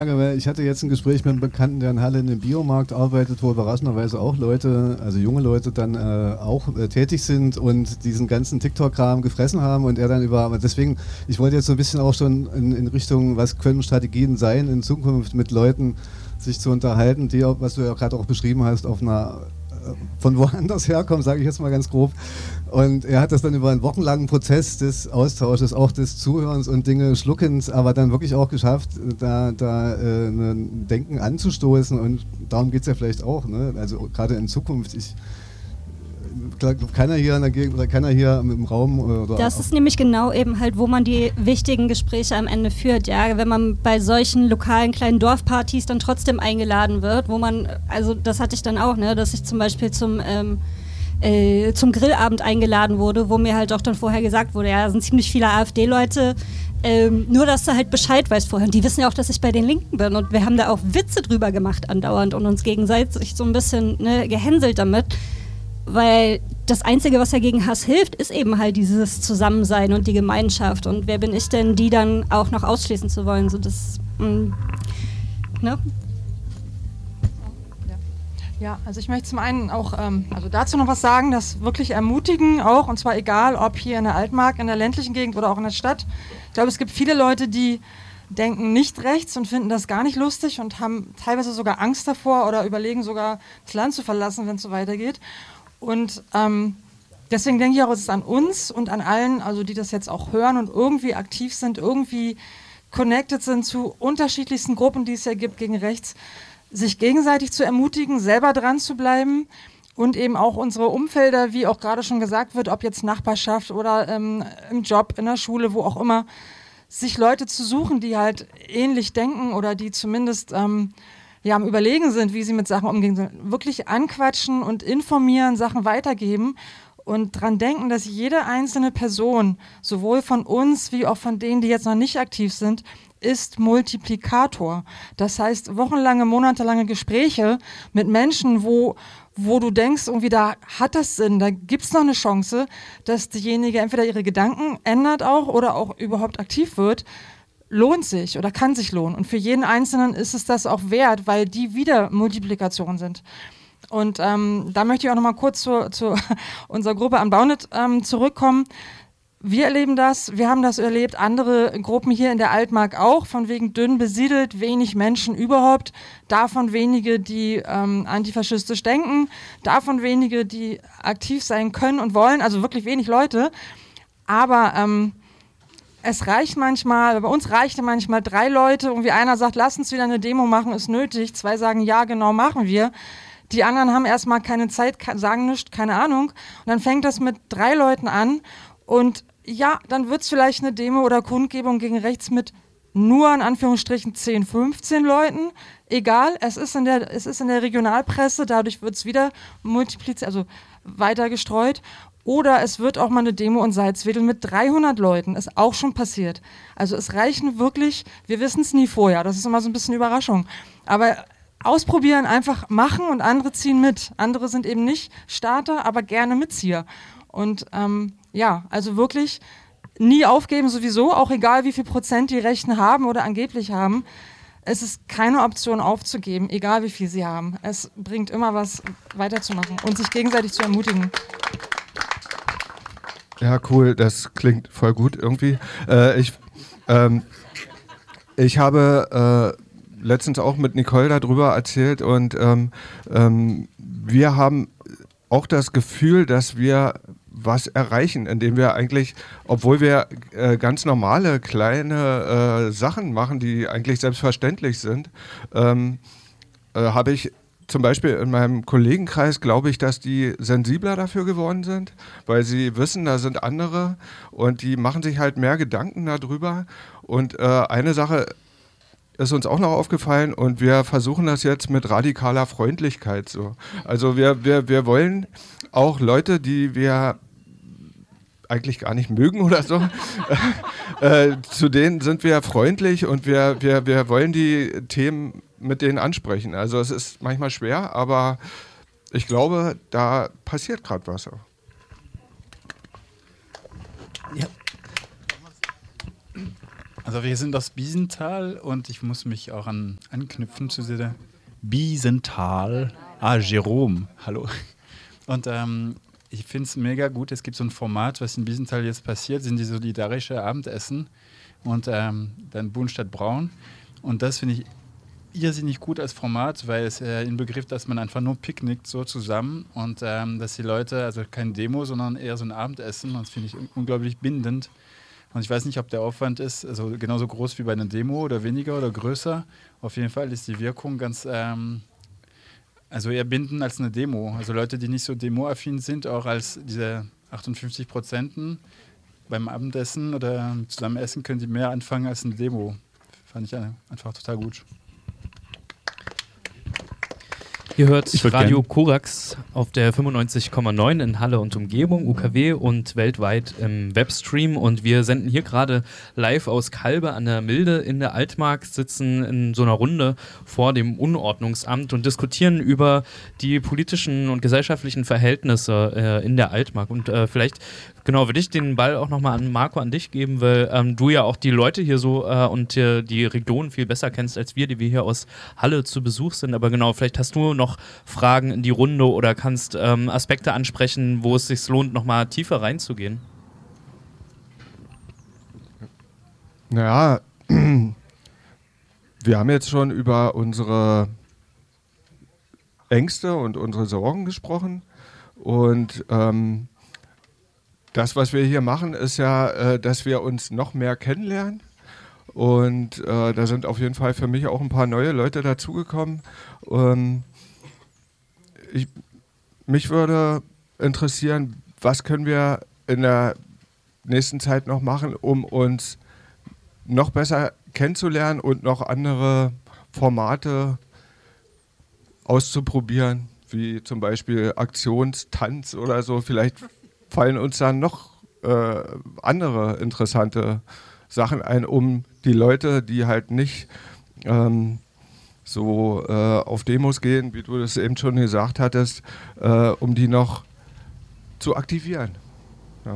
Weil ich hatte jetzt ein Gespräch mit einem Bekannten, der in Halle in einem Biomarkt arbeitet, wo überraschenderweise auch Leute, also junge Leute dann auch tätig sind und diesen ganzen TikTok-Kram gefressen haben und er dann über, deswegen, ich wollte jetzt so ein bisschen auch schon in Richtung, was können Strategien sein, in Zukunft mit Leuten sich zu unterhalten, die, was du ja gerade auch beschrieben hast, auf einer von woanders herkommen, sage ich jetzt mal ganz grob. Und er hat das dann über einen wochenlangen Prozess des Austausches, auch des Zuhörens und Dinge Schluckens, aber dann wirklich auch geschafft, da ein Denken anzustoßen. Und darum geht es ja vielleicht auch. Ne? Also gerade in Zukunft. Keiner hier in der Gegend oder keiner hier im Raum. Oder das ist nämlich genau eben halt, wo man die wichtigen Gespräche am Ende führt. Ja, wenn man bei solchen lokalen kleinen Dorfpartys dann trotzdem eingeladen wird, wo man, also das hatte ich dann auch, ne, dass ich zum Beispiel zum Grillabend eingeladen wurde, wo mir halt auch dann vorher gesagt wurde, ja, da sind ziemlich viele AfD-Leute, nur dass du halt Bescheid weißt vorher. Und die wissen ja auch, dass ich bei den Linken bin. Und wir haben da auch Witze drüber gemacht andauernd und uns gegenseitig so ein bisschen gehänselt damit. Weil das Einzige, was dagegen Hass hilft, ist eben halt dieses Zusammensein und die Gemeinschaft. Und wer bin ich denn, die dann auch noch ausschließen zu wollen? So das, ne? Ja, also ich möchte zum einen auch also dazu noch was sagen, das wirklich ermutigen auch, und zwar egal, ob hier in der Altmark, in der ländlichen Gegend oder auch in der Stadt. Ich glaube, es gibt viele Leute, die denken nicht rechts und finden das gar nicht lustig und haben teilweise sogar Angst davor oder überlegen sogar, das Land zu verlassen, wenn es so weitergeht. Und deswegen denke ich auch, es ist an uns und an allen, also die das jetzt auch hören und irgendwie aktiv sind, irgendwie connected sind zu unterschiedlichsten Gruppen, die es ja gibt gegen rechts, sich gegenseitig zu ermutigen, selber dran zu bleiben und eben auch unsere Umfelder, wie auch gerade schon gesagt wird, ob jetzt Nachbarschaft oder im Job, in der Schule, wo auch immer, sich Leute zu suchen, die halt ähnlich denken oder die zumindest ja, am Überlegen sind, wie sie mit Sachen umgehen, wirklich anquatschen und informieren, Sachen weitergeben und dran denken, dass jede einzelne Person, sowohl von uns wie auch von denen, die jetzt noch nicht aktiv sind, ist Multiplikator. Das heißt, wochenlange, monatelange Gespräche mit Menschen, wo du denkst, irgendwie da hat das Sinn, da gibt es noch eine Chance, dass diejenige entweder ihre Gedanken ändert auch oder auch überhaupt aktiv wird, lohnt sich oder kann sich lohnen. Und für jeden Einzelnen ist es das auch wert, weil die wieder Multiplikation sind. Und da möchte ich auch noch mal kurz zu unserer Gruppe Unbounded zurückkommen. Wir erleben das, wir haben das erlebt, andere Gruppen hier in der Altmark auch, von wegen dünn besiedelt, wenig Menschen überhaupt, davon wenige, die antifaschistisch denken, davon wenige, die aktiv sein können und wollen, also wirklich wenig Leute. Aber es reicht manchmal, bei uns reichte manchmal 3 Leute, irgendwie einer sagt, lass uns wieder eine Demo machen, ist nötig, 2 sagen, ja genau, machen wir. Die anderen haben erstmal keine Zeit, sagen nichts, keine Ahnung. Und dann fängt das mit 3 Leuten an und ja, dann wird es vielleicht eine Demo oder Kundgebung gegen rechts mit nur in Anführungsstrichen 10, 15 Leuten. Egal, es ist in der Regionalpresse, dadurch wird es wieder multipliziert, also weiter gestreut. Oder es wird auch mal eine Demo in Salzwedel mit 300 Leuten, ist auch schon passiert. Also es reichen wirklich, wir wissen es nie vorher, das ist immer so ein bisschen Überraschung. Aber ausprobieren, einfach machen und andere ziehen mit. Andere sind eben nicht Starter, aber gerne Mitzieher. Und ja, also wirklich nie aufgeben sowieso, auch egal wie viel Prozent die Rechten haben oder angeblich haben. Es ist keine Option aufzugeben, egal wie viel sie haben. Es bringt immer was weiterzumachen und sich gegenseitig zu ermutigen. Ja, cool, das klingt voll gut irgendwie. Ich habe letztens auch mit Nicole darüber erzählt und wir haben auch das Gefühl, dass wir was erreichen, indem wir eigentlich, obwohl wir ganz normale kleine Sachen machen, die eigentlich selbstverständlich sind, habe ich zum Beispiel in meinem Kollegenkreis, glaube ich, dass die sensibler dafür geworden sind, weil sie wissen, da sind andere und die machen sich halt mehr Gedanken darüber. Und eine Sache ist uns auch noch aufgefallen und wir versuchen das jetzt mit radikaler Freundlichkeit so. Also wir wollen auch Leute, die wir eigentlich gar nicht mögen oder so, zu denen sind wir freundlich und wir wollen die Themen mit denen ansprechen. Also es ist manchmal schwer, aber ich glaube, da passiert gerade was. Ja. Also wir sind aus Biesenthal und ich muss mich auch anknüpfen zu dieser Biesenthal. Jerome, hallo. Und ich finde es mega gut, es gibt so ein Format, was in Biesenthal jetzt passiert, sind die solidarische Abendessen und dann Buhnstadt Braun. Und das finde ich irrsinnig gut als Format, weil es inbegriff, dass man einfach nur picknickt so zusammen und dass die Leute, also kein Demo, sondern eher so ein Abendessen, und das finde ich unglaublich bindend. Und ich weiß nicht, ob der Aufwand ist, also genauso groß wie bei einer Demo oder weniger oder größer. Auf jeden Fall ist die Wirkung ganz, also eher bindend als eine Demo. Also Leute, die nicht so demoaffin sind, auch als diese 58% beim Abendessen oder Zusammenessen, können die mehr anfangen als eine Demo. Fand ich einfach total gut. Ihr hört Radio Korax auf der 95,9 in Halle und Umgebung, UKW und weltweit im Webstream. Und wir senden hier gerade live aus Kalbe an der Milde in der Altmark, sitzen in so einer Runde vor dem Unordnungsamt und diskutieren über die politischen und gesellschaftlichen Verhältnisse in der Altmark. Und vielleicht genau, würde ich den Ball auch nochmal an Marco, an dich geben, weil du ja auch die Leute hier so und die Region viel besser kennst als wir, die wir hier aus Halle zu Besuch sind. Aber genau, vielleicht hast du noch Fragen in die Runde oder kannst Aspekte ansprechen, wo es sich lohnt, nochmal tiefer reinzugehen. Naja, wir haben jetzt schon über unsere Ängste und unsere Sorgen gesprochen und das, was wir hier machen, ist ja, dass wir uns noch mehr kennenlernen. Und da sind auf jeden Fall für mich auch ein paar neue Leute dazugekommen. Mich würde interessieren, was können wir in der nächsten Zeit noch machen, um uns noch besser kennenzulernen und noch andere Formate auszuprobieren, wie zum Beispiel Aktionstanz oder so. Vielleicht fallen uns dann noch andere interessante Sachen ein, um die Leute, die halt nicht so auf Demos gehen, wie du das eben schon gesagt hattest, um die noch zu aktivieren. Ja.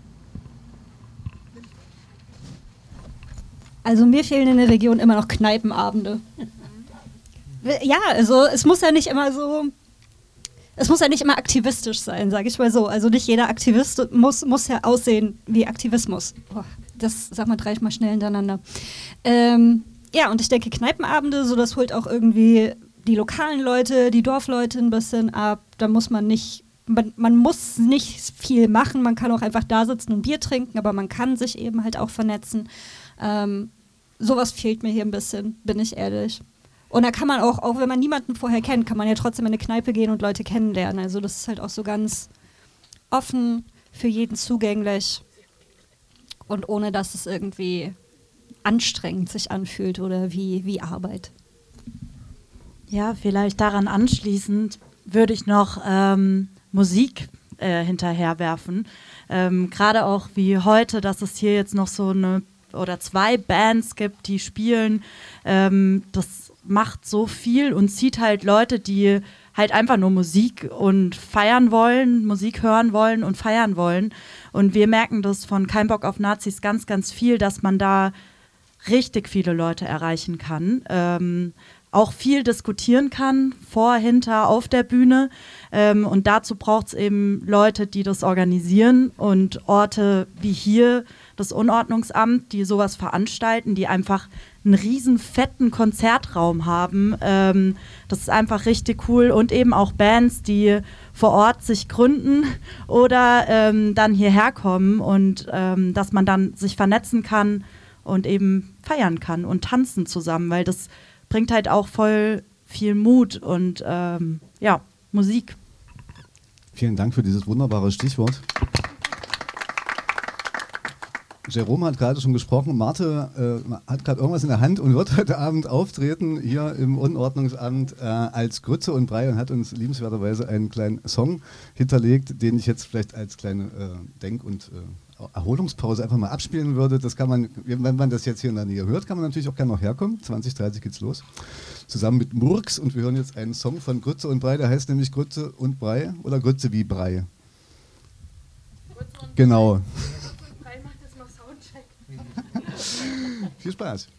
Also mir fehlen in der Region immer noch Kneipenabende. Ja, also es muss ja nicht immer so... Es muss ja nicht immer aktivistisch sein, sage ich mal so. Also nicht jeder Aktivist muss ja aussehen wie Aktivismus. Oh, das sag mal 3 mal schnell hintereinander. Ja, und ich denke, Kneipenabende, so das holt auch irgendwie die lokalen Leute, die Dorfleute ein bisschen ab. Da muss man nicht, man muss nicht viel machen, man kann auch einfach da sitzen und Bier trinken, aber man kann sich eben halt auch vernetzen. Sowas fehlt mir hier ein bisschen, bin ich ehrlich. Und da kann man auch wenn man niemanden vorher kennt, kann man ja trotzdem in eine Kneipe gehen und Leute kennenlernen. Also das ist halt auch so ganz offen, für jeden zugänglich und ohne, dass es irgendwie anstrengend sich anfühlt oder wie Arbeit. Ja, vielleicht daran anschließend würde ich noch Musik hinterherwerfen. Gerade auch wie heute, dass es hier jetzt noch so eine oder 2 Bands gibt, die spielen. Das macht so viel und zieht halt Leute, die halt einfach nur Musik und feiern wollen, Musik hören wollen und feiern wollen. Und wir merken das von Kein Bock auf Nazis ganz, ganz viel, dass man da richtig viele Leute erreichen kann. Auch viel diskutieren kann, vor, hinter, auf der Bühne. Und dazu braucht es eben Leute, die das organisieren und Orte wie hier, das Unordnungsamt, die sowas veranstalten, die einfach einen riesen fetten Konzertraum haben. Das ist einfach richtig cool. Und eben auch Bands, die vor Ort sich gründen oder dann hierher kommen und dass man dann sich vernetzen kann und eben feiern kann und tanzen zusammen, weil das bringt halt auch voll viel Mut und ja, Musik. Vielen Dank für dieses wunderbare Stichwort. Jerome hat gerade schon gesprochen, Marte hat gerade irgendwas in der Hand und wird heute Abend auftreten hier im Unordnungsamt als Grütze und Brei und hat uns liebenswerterweise einen kleinen Song hinterlegt, den ich jetzt vielleicht als kleine Denk- und Erholungspause einfach mal abspielen würde. Das kann man, wenn man das jetzt hier in der Nähe hört, kann man natürlich auch gerne noch herkommen. 20:30 geht's los. Zusammen mit Murks und wir hören jetzt einen Song von Grütze und Brei, der heißt nämlich Grütze und Brei oder Grütze wie Brei. Genau. Brei macht jetzt noch Soundcheck. Viel Spaß.